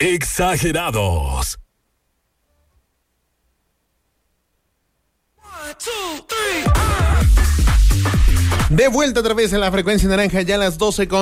Exagerados. De vuelta otra vez en la frecuencia naranja, ya a las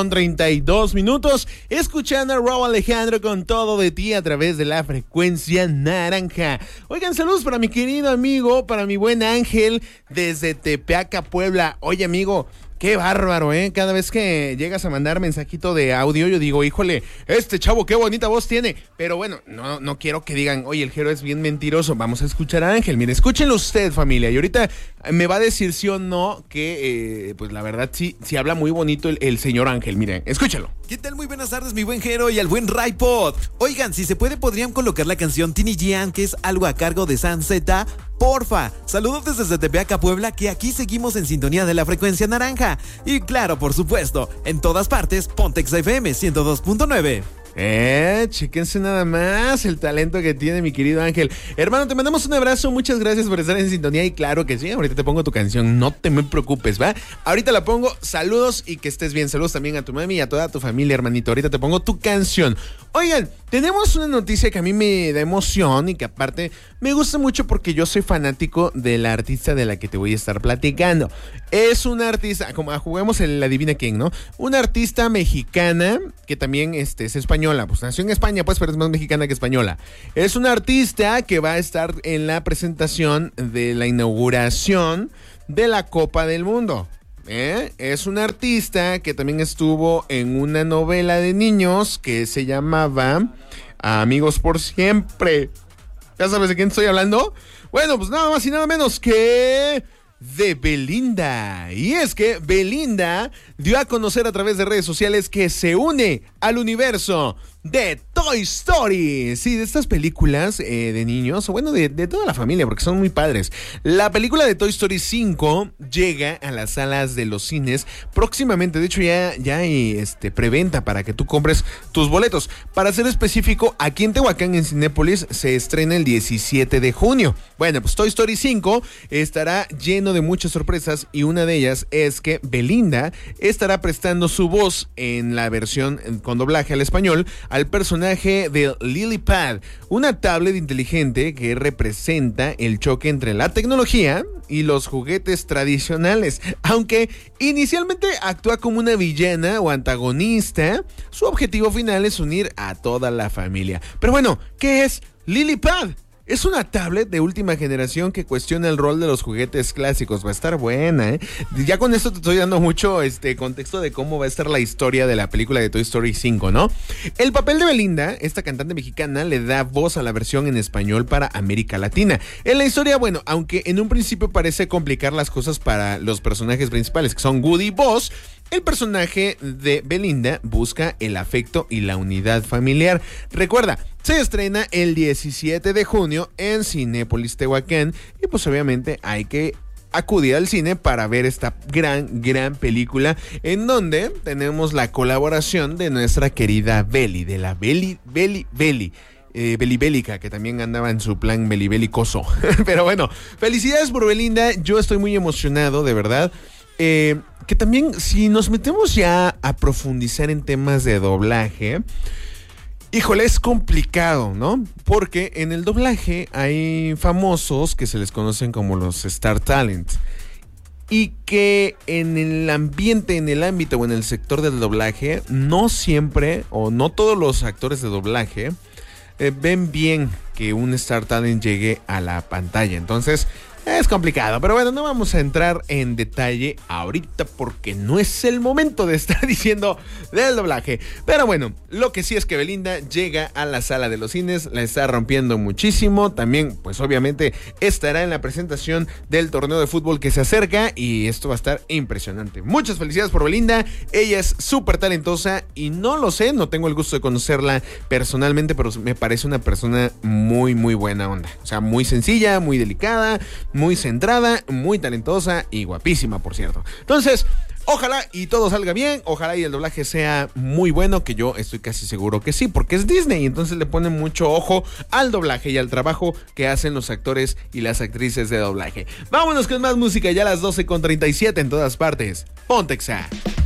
12:32, escuchando a Rauw Alejandro con Todo de Ti a través de la frecuencia naranja. Oigan, saludos para mi querido amigo, para mi buen Ángel, desde Tepeaca, Puebla. Oye, amigo, qué bárbaro, ¿eh? Cada vez que llegas a mandar mensajito de audio, yo digo, híjole, este chavo qué bonita voz tiene. Pero bueno, no quiero que digan, oye, el Jero es bien mentiroso. Vamos a escuchar a Ángel. Mire, escúchenlo usted, familia. Y ahorita me va a decir sí o no que, pues la verdad sí habla muy bonito el señor Ángel. Miren, escúchalo. ¿Qué tal? Muy buenas tardes, mi buen Jero y al buen Raipod. Oigan, si se puede, podrían colocar la canción Tini Gian, que es algo a cargo de San Z. Porfa, saludos desde Tepeaca, Puebla, que aquí seguimos en sintonía de la frecuencia naranja. Y claro, por supuesto, en todas partes, Pontex FM 102.9. Chéquense nada más el talento que tiene mi querido Ángel. Hermano, te mandamos un abrazo, muchas gracias por estar en sintonía. Y claro que sí, ahorita te pongo tu canción, no te me preocupes, ¿va? Ahorita la pongo, saludos y que estés bien. Saludos también a tu mami y a toda tu familia, hermanito. Ahorita te pongo tu canción. Oigan, tenemos una noticia que a mí me da emoción y que aparte me gusta mucho porque yo soy fanático de la artista de la que te voy a estar platicando. Es una artista, como juguemos el adivina quién, ¿no? Una artista mexicana que también es española, pues nació en España, pues, pero es más mexicana que española. Es una artista que va a estar en la presentación de la inauguración de la Copa del Mundo. Es una artista que también estuvo en una novela de niños que se llamaba Amigos por Siempre. ¿Ya sabes de quién estoy hablando? Bueno, pues nada más y nada menos que de Belinda. Y es que Belinda dio a conocer a través de redes sociales que se une al universo de Toy Story. Sí, de estas películas de niños, o bueno, de toda la familia, porque son muy padres. La película de Toy Story 5 llega a las salas de los cines próximamente. De hecho, ya hay preventa para que tú compres tus boletos. Para ser específico, aquí en Tehuacán, en Cinépolis, se estrena el 17 de junio. Bueno, pues Toy Story 5 estará lleno de muchas sorpresas y una de ellas es que Belinda estará prestando su voz en la versión con doblaje al español al personaje de LilyPad, una tablet inteligente que representa el choque entre la tecnología y los juguetes tradicionales. Aunque inicialmente actúa como una villana o antagonista, su objetivo final es unir a toda la familia. Pero bueno, ¿qué es LilyPad? Es una tablet de última generación que cuestiona el rol de los juguetes clásicos. Va a estar buena, ¿eh? Ya con esto te estoy dando mucho contexto de cómo va a estar la historia de la película de Toy Story 5, ¿no? El papel de Belinda, esta cantante mexicana, le da voz a la versión en español para América Latina. En la historia, bueno, aunque en un principio parece complicar las cosas para los personajes principales, que son Woody y Buzz, el personaje de Belinda busca el afecto y la unidad familiar. Recuerda, se estrena el 17 de junio en Cinépolis Tehuacán y pues obviamente hay que acudir al cine para ver esta gran película en donde tenemos la colaboración de nuestra querida Beli, de la Belibélica, que también andaba en su plan belibelicoso. Pero bueno, felicidades por Belinda, yo estoy muy emocionado, de verdad. Que también, si nos metemos ya a profundizar en temas de doblaje, híjole, es complicado, ¿no? Porque en el doblaje hay famosos que se les conocen como los Star Talents y que en el ambiente, en el ámbito o en el sector del doblaje, no siempre o no todos los actores de doblaje ven bien que un Star Talent llegue a la pantalla. Entonces es complicado, pero bueno, no vamos a entrar en detalle ahorita porque no es el momento de estar diciendo del doblaje. Pero bueno, lo que sí es que Belinda llega a la sala de los cines, la está rompiendo muchísimo. También, pues obviamente, estará en la presentación del torneo de fútbol que se acerca y esto va a estar impresionante. Muchas felicidades por Belinda, ella es súper talentosa y no lo sé, no tengo el gusto de conocerla personalmente, pero me parece una persona muy buena onda. O sea, muy sencilla, muy delicada, muy centrada, muy talentosa y guapísima, por cierto. Entonces, ojalá y todo salga bien, ojalá y el doblaje sea muy bueno, que yo estoy casi seguro que sí, porque es Disney y entonces le ponen mucho ojo al doblaje y al trabajo que hacen los actores y las actrices de doblaje. Vámonos con más música, ya a las 12:37 en todas partes. Pontexa.